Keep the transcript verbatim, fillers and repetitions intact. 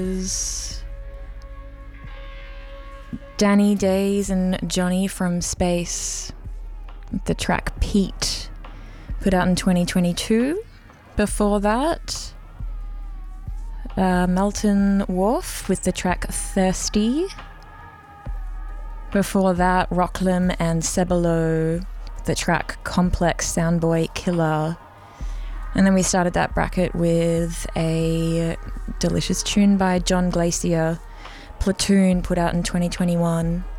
is Danny Days and Johnny from Space with the track Pete, put out in twenty twenty-two. Before that, uh, Melton Wharf with the track Thirsty. Before that, Rocklam and Cebalo, the track Complex Soundboy Killer. And then we started that bracket with a delicious tune by John Glacier, Platoon, put out in twenty twenty-one.